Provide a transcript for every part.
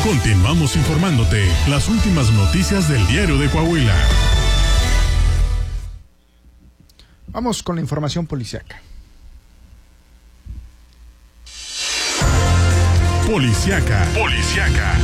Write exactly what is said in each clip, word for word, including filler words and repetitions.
Continuamos informándote las últimas noticias del Diario de Coahuila. Vamos con la información policíaca. Policiaca. Policiaca.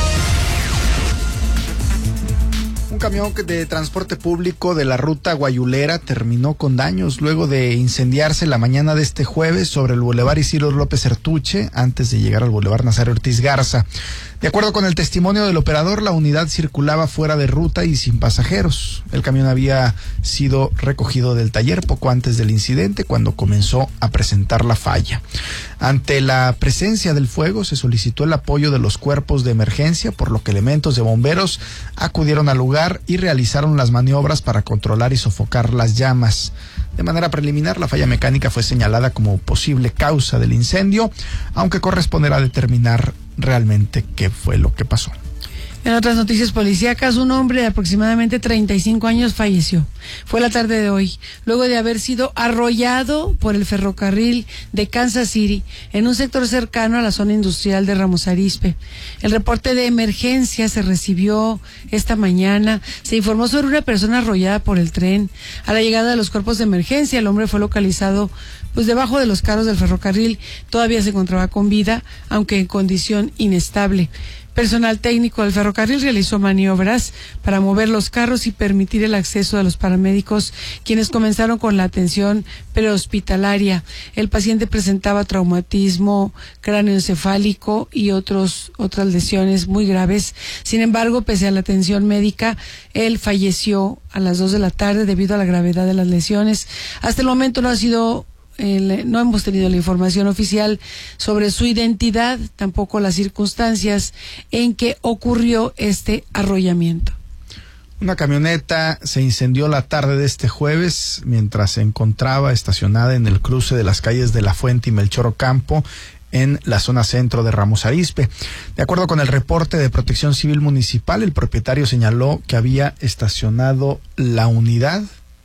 Un camión de transporte público de la ruta guayulera terminó con daños luego de incendiarse la mañana de este jueves sobre el Boulevard Isidro López Ertuche antes de llegar al Boulevard Nazario Ortiz Garza. De acuerdo con el testimonio del operador, la unidad circulaba fuera de ruta y sin pasajeros. El camión había sido recogido del taller poco antes del incidente, cuando comenzó a presentar la falla. Ante la presencia del fuego, se solicitó el apoyo de los cuerpos de emergencia, por lo que elementos de bomberos acudieron al lugar y realizaron las maniobras para controlar y sofocar las llamas. De manera preliminar, la falla mecánica fue señalada como posible causa del incendio, aunque corresponderá determinar realmente qué fue lo que pasó. En otras noticias policíacas, un hombre de aproximadamente treinta y cinco años falleció. Fue la tarde de hoy, luego de haber sido arrollado por el ferrocarril de Kansas City en un sector cercano a la zona industrial de Ramos Arizpe. El reporte de emergencia se recibió esta mañana. Se informó sobre una persona arrollada por el tren. A la llegada de los cuerpos de emergencia, el hombre fue localizado pues debajo de los carros del ferrocarril. Todavía se encontraba con vida, aunque en condición inestable. Personal técnico del ferrocarril realizó maniobras para mover los carros y permitir el acceso de los paramédicos, quienes comenzaron con la atención prehospitalaria. El paciente presentaba traumatismo cráneoencefálico y otros, otras lesiones muy graves. Sin embargo, pese a la atención médica, él falleció a las dos de la tarde debido a la gravedad de las lesiones. Hasta el momento no ha sido El, no hemos tenido la información oficial sobre su identidad, tampoco las circunstancias en que ocurrió este arrollamiento. Una camioneta se incendió la tarde de este jueves mientras se encontraba estacionada en el cruce de las calles de La Fuente y Melchor Ocampo, en la zona centro de Ramos Arizpe. De acuerdo con el reporte de Protección Civil Municipal, el propietario señaló que había estacionado la unidad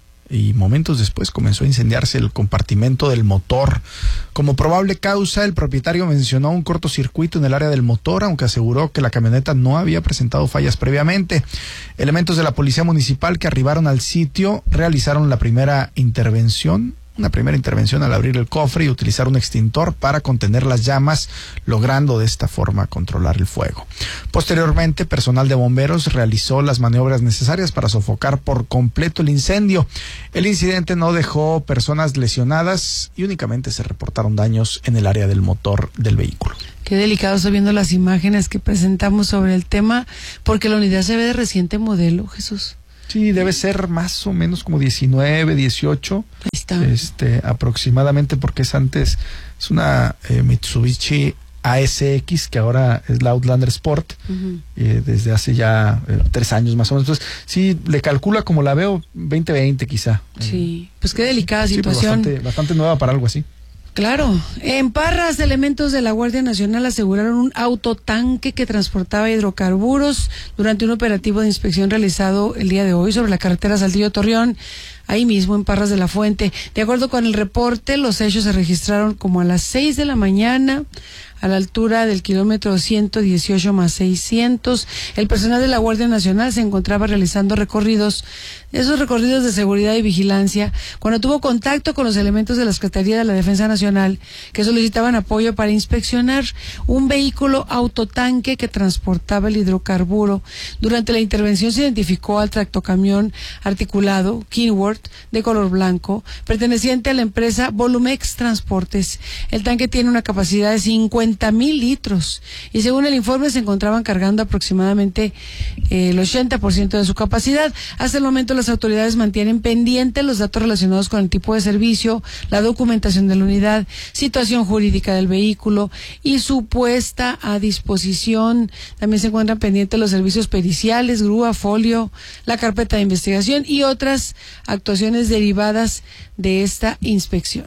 y momentos después comenzó a incendiarse el compartimento del motor. Como probable causa, el propietario mencionó un cortocircuito en el área del motor, aunque aseguró que la camioneta no había presentado fallas previamente. Elementos de la Policía Municipal que arribaron al sitio realizaron la primera intervención, una primera intervención al abrir el cofre y utilizar un extintor para contener las llamas, logrando de esta forma controlar el fuego. Posteriormente, personal de bomberos realizó las maniobras necesarias para sofocar por completo el incendio. El incidente no dejó personas lesionadas y únicamente se reportaron daños en el área del motor del vehículo. Qué delicado, estoy viendo las imágenes que presentamos sobre el tema, porque la unidad se ve de reciente modelo, Jesús. Sí, debe ser más o menos como diecinueve, dieciocho. Ahí está. Este, aproximadamente, porque es antes, es una eh, Mitsubishi A S X, que ahora es la Outlander Sport, uh-huh. eh, desde hace ya eh, tres años más o menos. Entonces, sí, le calcula, como la veo, veinte veinte quizá. Sí, pues qué delicada sí, situación. Pues bastante, bastante nueva para algo así. Claro. En Parras, elementos de la Guardia Nacional aseguraron un autotanque que transportaba hidrocarburos durante un operativo de inspección realizado el día de hoy sobre la carretera Saltillo-Torreón, ahí mismo en Parras de la Fuente. De acuerdo con el reporte, los hechos se registraron como a las seis de la mañana, a la altura del kilómetro ciento dieciocho más seiscientos. El personal de la Guardia Nacional se encontraba realizando recorridos, esos recorridos de seguridad y vigilancia, cuando tuvo contacto con los elementos de la Secretaría de la Defensa Nacional, que solicitaban apoyo para inspeccionar un vehículo autotanque que transportaba el hidrocarburo. Durante la intervención se identificó al tractocamión articulado Kenworth de color blanco, perteneciente a la empresa Volumex Transportes. El tanque tiene una capacidad de cincuenta mil litros y según el informe se encontraban cargando aproximadamente eh, el ochenta por ciento de su capacidad. Hasta el momento las autoridades mantienen pendientes los datos relacionados con el tipo de servicio, la documentación de la unidad, situación jurídica del vehículo y su puesta a disposición. También se encuentran pendientes los servicios periciales, grúa, folio, la carpeta de investigación y otras actuaciones derivadas de esta inspección.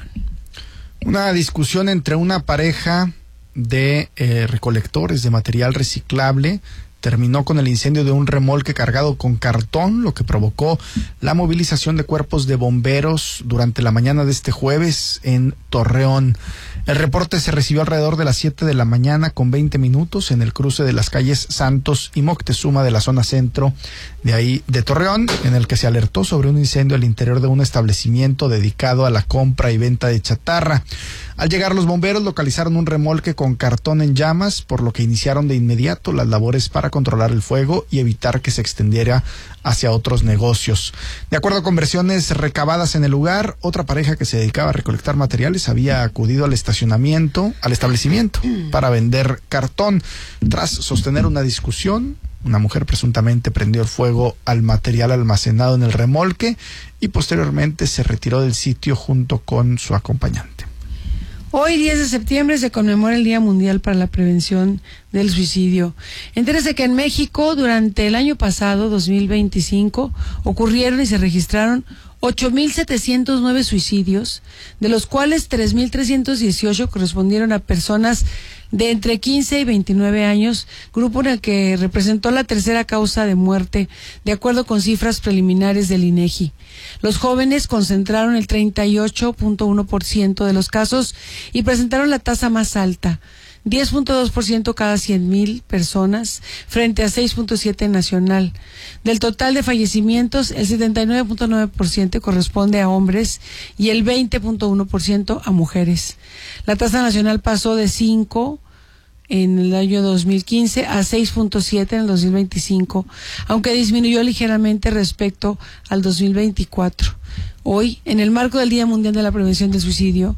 Una discusión entre una pareja de eh, recolectores de material reciclable terminó con el incendio de un remolque cargado con cartón, lo que provocó la movilización de cuerpos de bomberos durante la mañana de este jueves en Torreón. El reporte se recibió alrededor de las siete de la mañana con veinte minutos en el cruce de las calles Santos y Moctezuma de la zona centro de ahí de Torreón, en el que se alertó sobre un incendio al interior de un establecimiento dedicado a la compra y venta de chatarra. Al llegar los bomberos localizaron un remolque con cartón en llamas, por lo que iniciaron de inmediato las labores para controlar el fuego y evitar que se extendiera hacia otros negocios. De acuerdo con versiones recabadas en el lugar, otra pareja que se dedicaba a recolectar materiales había acudido al estacionamiento, al establecimiento, para vender cartón. Tras sostener una discusión, una mujer presuntamente prendió el fuego al material almacenado en el remolque y posteriormente se retiró del sitio junto con su acompañante. Hoy, diez de septiembre, se conmemora el Día Mundial para la Prevención del Suicidio. Entérese que en México, durante el año pasado, dos mil veinticinco, ocurrieron y se registraron ocho mil setecientos nueve suicidios, de los cuales tres mil trescientos dieciocho correspondieron a personas de entre quince y veintinueve años, grupo en el que representó la tercera causa de muerte, de acuerdo con cifras preliminares del INEGI. Los jóvenes concentraron el treinta y ocho punto uno por ciento de los casos y presentaron la tasa más alta, diez punto dos por ciento cada cien mil personas, frente a seis punto siete por ciento nacional. Del total de fallecimientos, el setenta y nueve punto nueve por ciento corresponde a hombres y el veinte punto uno por ciento a mujeres. La tasa nacional pasó de cinco en el año dos mil quince a seis punto siete en el dos mil veinticinco, aunque disminuyó ligeramente respecto al dos mil veinticuatro. Hoy, en el marco del Día Mundial de la Prevención del Suicidio,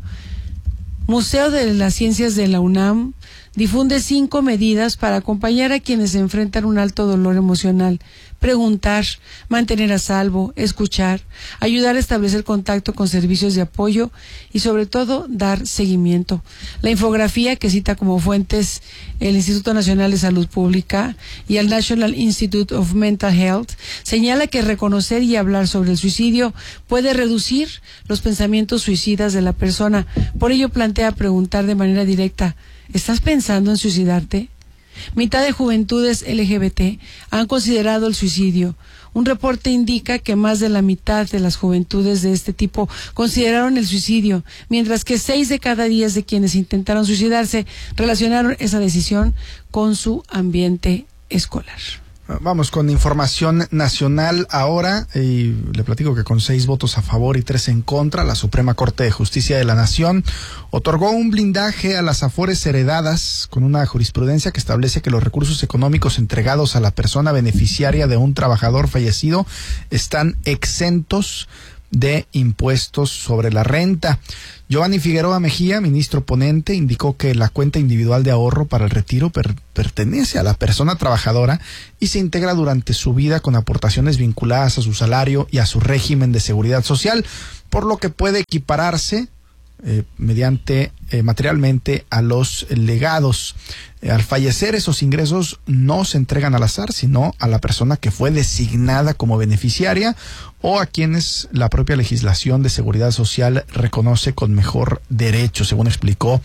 Museo de las Ciencias de la UNAM difunde cinco medidas para acompañar a quienes enfrentan un alto dolor emocional: preguntar, mantener a salvo, escuchar, ayudar a establecer contacto con servicios de apoyo y, sobre todo, dar seguimiento. La infografía, que cita como fuentes el Instituto Nacional de Salud Pública y el National Institute of Mental Health, señala que reconocer y hablar sobre el suicidio puede reducir los pensamientos suicidas de la persona. Por ello, plantea preguntar de manera directa: ¿estás pensando en suicidarte? Mitad de juventudes L G B T han considerado el suicidio. Un reporte indica que más de la mitad de las juventudes de este tipo consideraron el suicidio, mientras que seis de cada diez de quienes intentaron suicidarse relacionaron esa decisión con su ambiente escolar. Vamos con información nacional ahora, y le platico que con seis votos a favor y tres en contra, la Suprema Corte de Justicia de la Nación otorgó un blindaje a las afores heredadas con una jurisprudencia que establece que los recursos económicos entregados a la persona beneficiaria de un trabajador fallecido están exentos de impuestos sobre la renta. Giovanni Figueroa Mejía, ministro ponente, indicó que la cuenta individual de ahorro para el retiro per- pertenece a la persona trabajadora y se integra durante su vida con aportaciones vinculadas a su salario y a su régimen de seguridad social, por lo que puede equipararse eh, mediante eh, materialmente a los legados. Eh, al fallecer, esos ingresos no se entregan al azar, sino a la persona que fue designada como beneficiaria o a quienes la propia legislación de seguridad social reconoce con mejor derecho, según explicó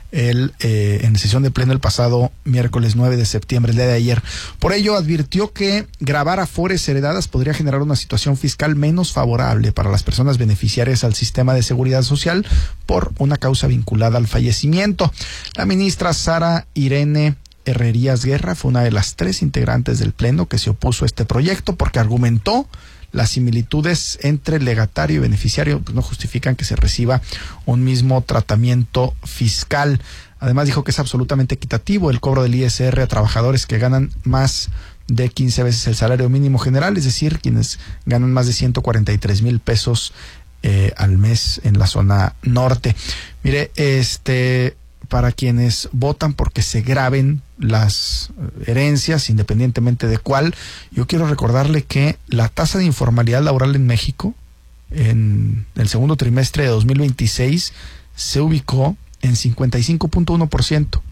él eh, en sesión de pleno el pasado miércoles nueve de septiembre, el día de ayer. Por ello, advirtió que gravar afores heredadas podría generar una situación fiscal menos favorable para las personas beneficiarias al sistema de seguridad social por una causa vinculada al fallecimiento. La ministra Sara Irene Herrerías Guerra fue una de las tres integrantes del pleno que se opuso a este proyecto porque argumentó las similitudes entre legatario y beneficiario pues no justifican que se reciba un mismo tratamiento fiscal. Además, dijo que es absolutamente equitativo el cobro del I S R a trabajadores que ganan más de quince veces el salario mínimo general, es decir, quienes ganan más de ciento cuarenta y tres mil pesos eh, al mes en la zona norte. Mire, este... para quienes votan porque se graven las herencias, independientemente de cuál, yo quiero recordarle que la tasa de informalidad laboral en México en el segundo trimestre de dos mil veintiséis se ubicó en cincuenta y cinco punto uno por ciento.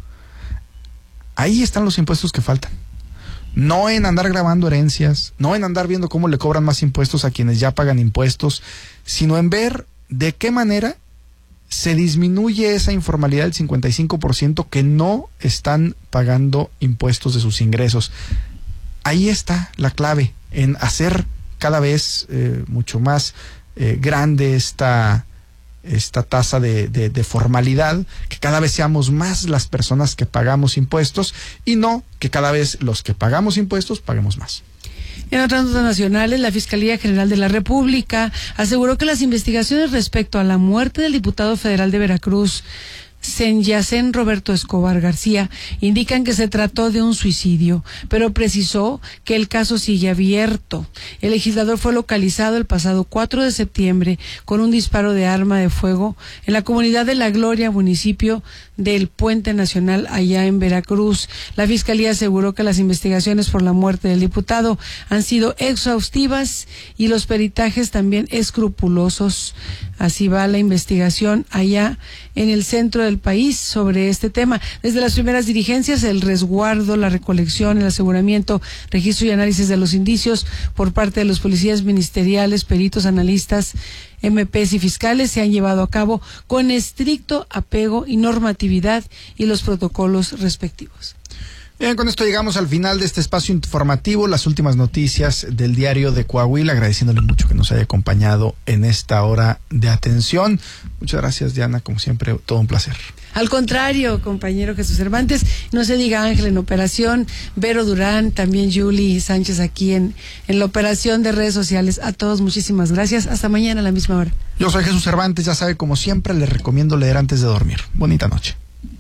Ahí están los impuestos que faltan. No en andar grabando herencias, no en andar viendo cómo le cobran más impuestos a quienes ya pagan impuestos, sino en ver de qué manera se disminuye esa informalidad del cincuenta y cinco por ciento que no están pagando impuestos de sus ingresos. ahí está la clave, en hacer cada vez eh, mucho más eh, grande esta, esta tasa de, de, de formalidad, que cada vez seamos más las personas que pagamos impuestos y no que cada vez los que pagamos impuestos paguemos más. En otras notas nacionales, la Fiscalía General de la República aseguró que las investigaciones respecto a la muerte del diputado federal de Veracruz, Senyacén Roberto Escobar García, indican que se trató de un suicidio, pero precisó que el caso sigue abierto. El legislador fue localizado el pasado cuatro de septiembre con un disparo de arma de fuego en la comunidad de La Gloria, municipio del Puente Nacional, allá en Veracruz. La Fiscalía aseguró que las investigaciones por la muerte del diputado han sido exhaustivas y los peritajes también escrupulosos. Así va la investigación allá en el centro del país sobre este tema. Desde las primeras dirigencias, el resguardo, la recolección, el aseguramiento, registro y análisis de los indicios por parte de los policías ministeriales, peritos, analistas, M Pes y fiscales se han llevado a cabo con estricto apego y normatividad y los protocolos respectivos. Bien, con esto llegamos al final de este espacio informativo, las últimas noticias del Diario de Coahuila, agradeciéndole mucho que nos haya acompañado en esta hora de atención. Muchas gracias, Diana, como siempre, todo un placer. Al contrario, compañero Jesús Cervantes, no se diga Ángel en operación, Vero Durán, también Julie Sánchez aquí en, en la operación de redes sociales. A todos muchísimas gracias, hasta mañana a la misma hora. Yo soy Jesús Cervantes, ya sabe, como siempre, le recomiendo leer antes de dormir. Bonita noche.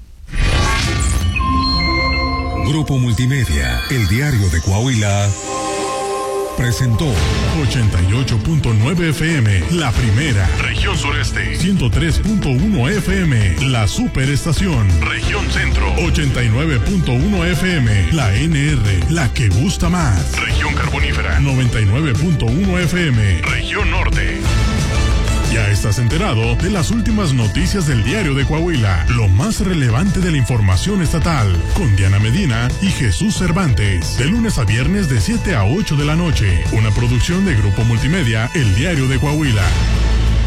Grupo Multimedia, el Diario de Coahuila, presentó ochenta y ocho punto nueve F M, la primera, región sureste, ciento tres punto uno F M, la superestación, región centro, ochenta y nueve punto uno F M, la N R, la que gusta más, región carbonífera, noventa y nueve punto uno F M, región norte. Ya estás enterado de las últimas noticias del Diario de Coahuila, lo más relevante de la información estatal, con Diana Medina y Jesús Cervantes, de lunes a viernes de siete a ocho de la noche, una producción de Grupo Multimedia, el Diario de Coahuila.